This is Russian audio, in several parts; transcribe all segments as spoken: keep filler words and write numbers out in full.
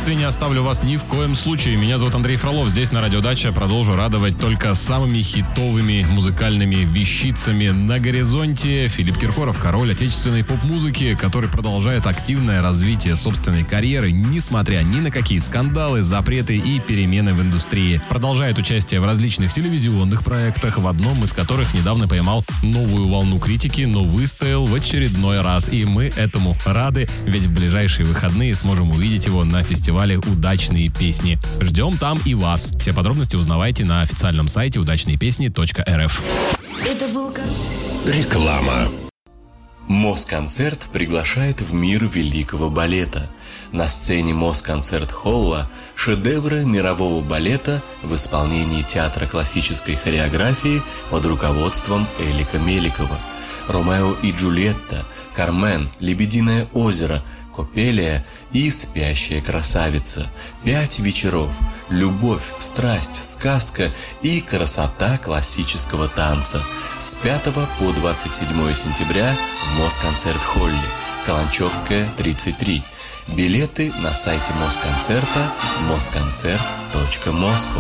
одиночестве не оставлю вас ни в коем случае. Меня зовут Андрей Фролов. Здесь на Радио Дача продолжу радовать только самыми хитовыми музыкальными вещицами. На горизонте Филипп Киркоров, король отечественной поп-музыки, который продолжает активное развитие собственной карьеры, несмотря ни на какие скандалы, запреты и перемены в индустрии. Продолжает участие в различных телевизионных проектах, в одном из которых недавно поймал новую волну критики, но выстоял в очередной раз. И мы этому рады, ведь в ближайшие выходные сможем увидеть его на фестивале «Удачные песни». Ждем там и вас. Все подробности узнавайте на официальном сайте удачные песни точка эр эф. Это был реклама. Москонцерт приглашает в мир великого балета. На сцене Москонцерт-холла шедевры мирового балета в исполнении театра классической хореографии под руководством Элика Меликова. «Ромео и Джульетта», «Кармен», «Лебединое озеро», «Копелия» и «Спящая красавица». Пять вечеров. Любовь, страсть, сказка и красота классического танца. С пятого по двадцать седьмое сентября в Москонцерт-холле. Каланчевская, тридцать три. Билеты на сайте Москонцерта москонцерт точка москва.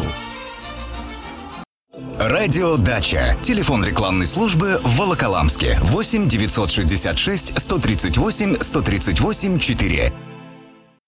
Радио Дача. Телефон рекламной службы в Волоколамске. восемь девятьсот шестьдесят шесть сто тридцать восемь сто тридцать восемь четыре.